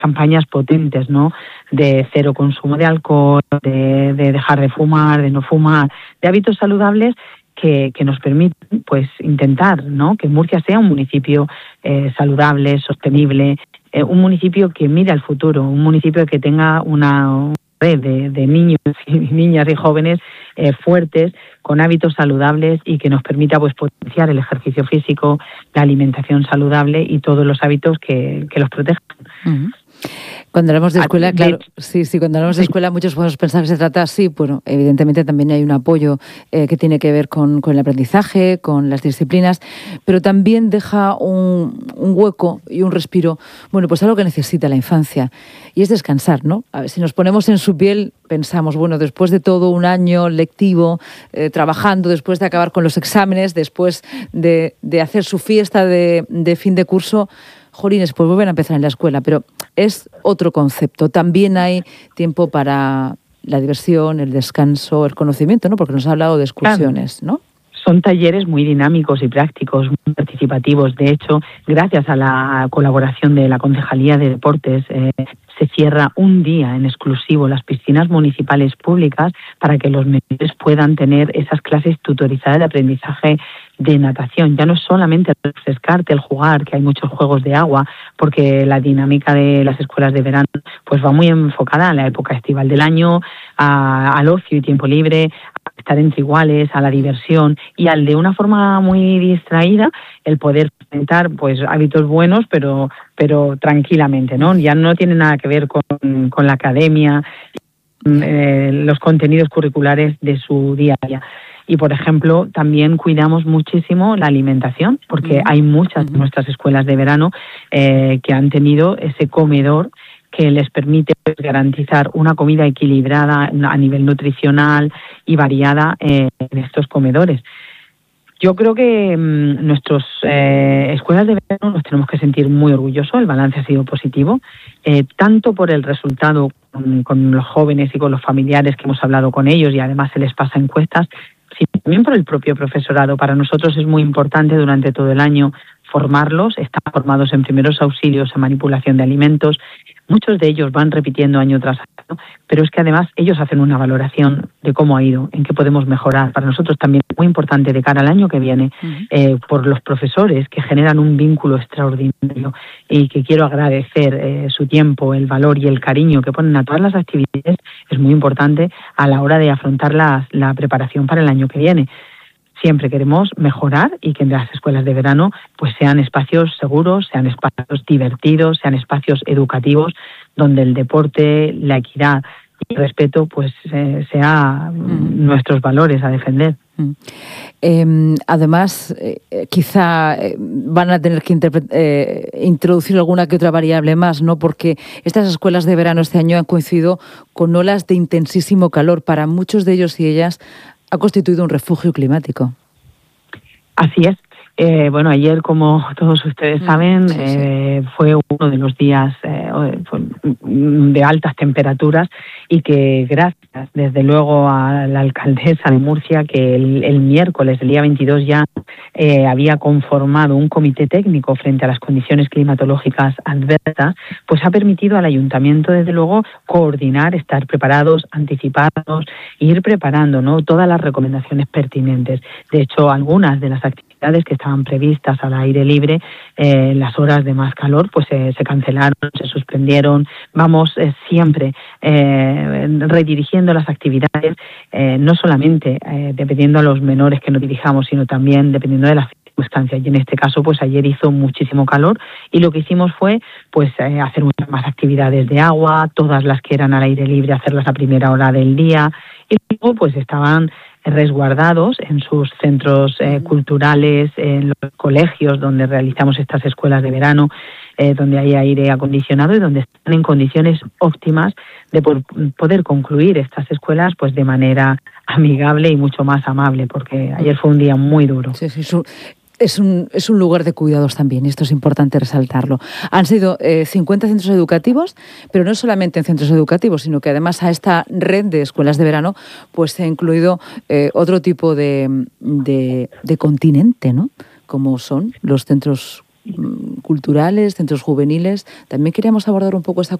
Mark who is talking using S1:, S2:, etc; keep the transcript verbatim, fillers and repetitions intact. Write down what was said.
S1: campañas potentes, ¿no? De cero consumo de alcohol, de, de dejar de fumar, de no fumar, de hábitos saludables que, que nos permiten, pues, intentar, ¿no? Que Murcia sea un municipio eh, saludable, sostenible, eh, un municipio que mire al futuro, un municipio que tenga una red de, de niños y niñas y jóvenes eh, fuertes, con hábitos saludables y que nos permita, pues, potenciar el ejercicio físico, la alimentación saludable y todos los hábitos que, que los protejan.
S2: Uh-huh. Cuando hablamos de escuela, claro, sí, sí, cuando hablamos de escuela muchos podemos pensar que se trata así, bueno, evidentemente también hay un apoyo eh, que tiene que ver con, con el aprendizaje, con las disciplinas, pero también deja un, un hueco y un respiro, bueno, pues algo que necesita la infancia, y es descansar, ¿no? A ver, si nos ponemos en su piel, pensamos, bueno, después de todo un año lectivo, eh, trabajando, después de acabar con los exámenes, después de, de hacer su fiesta de, de fin de curso, jolines, pues vuelven a empezar en la escuela, pero es otro concepto. También hay tiempo para la diversión, el descanso, el conocimiento, ¿no? Porque nos ha hablado de excursiones, claro, ¿no?
S1: Son talleres muy dinámicos y prácticos, muy participativos. De hecho, gracias a la colaboración de la Concejalía de Deportes, eh, se cierra un día en exclusivo las piscinas municipales públicas para que los menores puedan tener esas clases tutorizadas de aprendizaje de natación. Ya no es solamente el refrescarte, el jugar, que hay muchos juegos de agua, porque la dinámica de las escuelas de verano pues va muy enfocada a la época estival del año, a, al ocio y tiempo libre, a estar entre iguales, a la diversión y al de una forma muy distraída el poder fomentar pues hábitos buenos, pero pero tranquilamente, ¿no? Ya no tiene nada que ver con, con la academia, eh, los contenidos curriculares de su día a día. Y, por ejemplo, también cuidamos muchísimo la alimentación, porque uh-huh. hay muchas de nuestras escuelas de verano eh, que han tenido ese comedor que les permite pues, garantizar una comida equilibrada a nivel nutricional y variada eh, en estos comedores. Yo creo que mmm, nuestras eh, escuelas de verano nos tenemos que sentir muy orgullosos. El balance ha sido positivo, eh, tanto por el resultado con, con los jóvenes y con los familiares que hemos hablado con ellos, y además se les pasa encuestas, sino también por el propio profesorado. Para nosotros es muy importante durante todo el año formarlos. Están formados en primeros auxilios, en manipulación de alimentos. Muchos de ellos van repitiendo año tras año, pero es que además ellos hacen una valoración de cómo ha ido, en qué podemos mejorar. Para nosotros también es muy importante de cara al año que viene, uh-huh. eh, por los profesores que generan un vínculo extraordinario y que quiero agradecer eh, su tiempo, el valor y el cariño que ponen a todas las actividades. Es muy importante a la hora de afrontar la, la preparación para el año que viene. Siempre queremos mejorar y que en las escuelas de verano pues sean espacios seguros, sean espacios divertidos, sean espacios educativos donde el deporte, la equidad y el respeto pues eh, sea mm. nuestros valores a defender.
S2: Mm. Eh, además, eh, quizá eh, van a tener que interpre- eh, introducir alguna que otra variable más, ¿no? Porque estas escuelas de verano este año han coincidido con olas de intensísimo calor. Para muchos de ellos y ellas ha constituido un refugio climático.
S1: Así es. Eh, bueno, ayer, como todos ustedes saben, sí, sí. Eh, fue uno de los días eh, de altas temperaturas y que gracias, desde luego, a la alcaldesa de Murcia, que el, el miércoles, el día veintidós, ya eh, había conformado un comité técnico frente a las condiciones climatológicas adversas, pues ha permitido al ayuntamiento, desde luego, coordinar, estar preparados, anticiparnos, ir preparando, ¿no?, todas las recomendaciones pertinentes. De hecho, algunas de las actividades que estaban previstas al aire libre, eh, las horas de más calor, pues eh, se cancelaron, se suspendieron. Vamos eh, siempre eh, redirigiendo las actividades, eh, no solamente eh, dependiendo a los menores que nos dirijamos, sino también dependiendo de las circunstancias. Y en este caso, pues ayer hizo muchísimo calor y lo que hicimos fue pues eh, hacer muchas más actividades de agua, todas las que eran al aire libre, hacerlas a primera hora del día, y luego pues estaban resguardados en sus centros eh, culturales, en los colegios donde realizamos estas escuelas de verano, eh, donde hay aire acondicionado y donde están en condiciones óptimas de por, poder concluir estas escuelas pues de manera amigable y mucho más amable, porque ayer fue un día muy duro.
S2: Sí, sí, su... Es un, es un lugar de cuidados también, y esto es importante resaltarlo. Han sido eh, cincuenta centros educativos, pero no solamente en centros educativos, sino que además a esta red de escuelas de verano pues se ha incluido eh, otro tipo de, de, de continente, ¿no?, como son los centros culturales culturales, centros juveniles. También queríamos abordar un poco esta